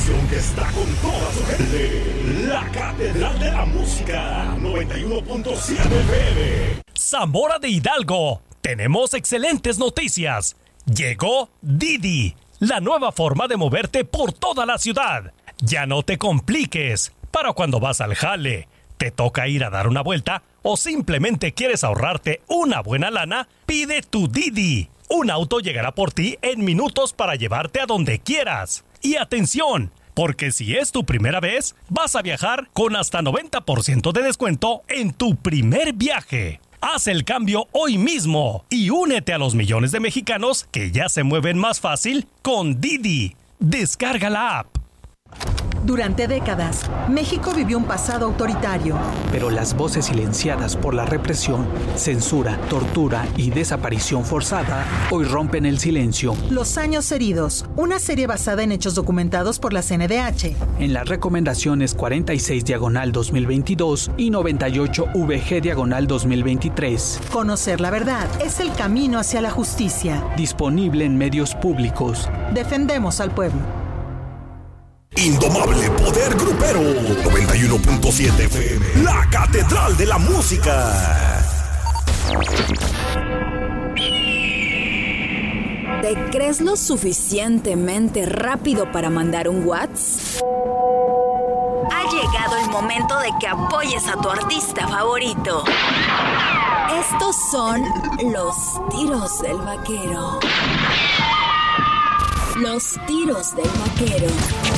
estación que está con toda su gente. La Catedral de la Música, 91.7 FM. Zamora de Hidalgo, tenemos excelentes noticias. Llegó Didi, la nueva forma de moverte por toda la ciudad. Ya no te compliques. Para cuando vas al jale, te toca ir a dar una vuelta o simplemente quieres ahorrarte una buena lana, pide tu Didi. Un auto llegará por ti en minutos para llevarte a donde quieras. Y atención, porque si es tu primera vez, vas a viajar con hasta 90% de descuento en tu primer viaje. Haz el cambio hoy mismo y únete a los millones de mexicanos que ya se mueven más fácil con Didi. Descarga la app. Durante décadas, México vivió un pasado autoritario. Pero las voces silenciadas por la represión, censura, tortura y desaparición forzada hoy rompen el silencio. Los años heridos, una serie basada en hechos documentados por la CNDH. En las recomendaciones 46/2022 y 98/VG/2023. Conocer la verdad es el camino hacia la justicia. Disponible en medios públicos. Defendemos al pueblo. Indomable poder grupero, 91.7 FM. La Catedral de la Música. ¿Te crees lo suficientemente rápido para mandar un WhatsApp? Ha llegado el momento de que apoyes a tu artista favorito. Estos son los tiros del vaquero. Los tiros del vaquero.